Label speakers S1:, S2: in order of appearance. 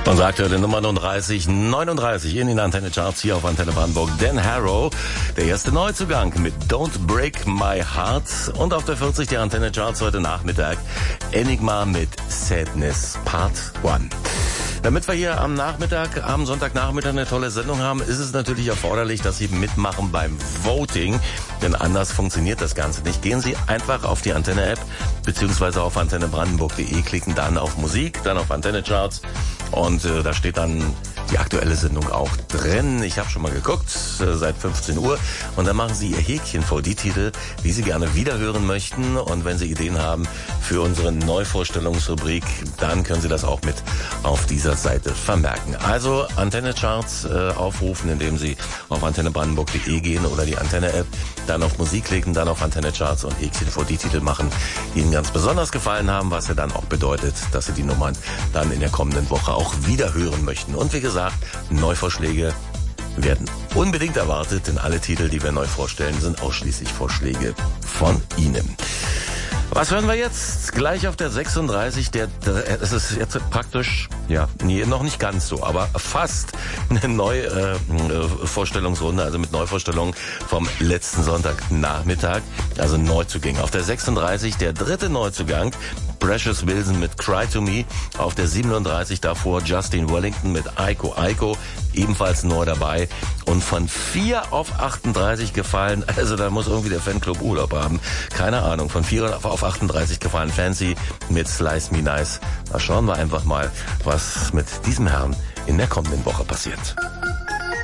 S1: Und sagt heute Nummer 39 in den Antenne Charts hier auf Antenne Brandenburg. Dan Harrow, der erste Neuzugang mit Don't Break My Heart. Und auf der 40 der Antenne Charts heute Nachmittag Enigma mit Sadness Part 1. Damit wir hier am Sonntagnachmittag eine tolle Sendung haben, ist es natürlich erforderlich, dass Sie mitmachen beim Voting, denn anders funktioniert das Ganze nicht. Gehen Sie einfach auf die Antenne-App beziehungsweise auf antennebrandenburg.de, klicken dann auf Musik, dann auf Antenne Charts und da steht dann die aktuelle Sendung auch drin. Ich habe schon mal geguckt, seit 15 Uhr. Und dann machen Sie Ihr Häkchen vor die Titel, die Sie gerne wiederhören möchten. Und wenn Sie Ideen haben für unsere Neuvorstellungsrubrik, dann können Sie das auch mit auf dieser Seite vermerken. Also Antenne Charts aufrufen, indem Sie auf antennebrandenburg.de gehen oder die Antenne-App, dann auf Musik klicken, dann auf Antenne Charts und Häkchen vor die Titel machen, die Ihnen ganz besonders gefallen haben, was ja dann auch bedeutet, dass Sie die Nummern dann in der kommenden Woche auch wiederhören möchten. Und wie gesagt, Neuvorschläge werden unbedingt erwartet, denn alle Titel, die wir neu vorstellen, sind ausschließlich Vorschläge von Ihnen. Was hören wir jetzt? Gleich auf der 36, es ist jetzt praktisch, noch nicht ganz so, aber fast eine neue Vorstellungsrunde, also mit Neuvorstellungen vom letzten Sonntagnachmittag, also Neuzugänge. Auf der 36 der dritte Neuzugang, Precious Wilson mit Cry to Me. Auf der 37 davor Justin Wellington mit Aiko Aiko, ebenfalls neu dabei. Und von 4 auf 38 gefallen, also da muss irgendwie der Fanclub Urlaub haben. Keine Ahnung, von 4 auf 38 gefallen Fancy mit Slice Me Nice. Da schauen wir einfach mal, was mit diesem Herrn in der kommenden Woche passiert.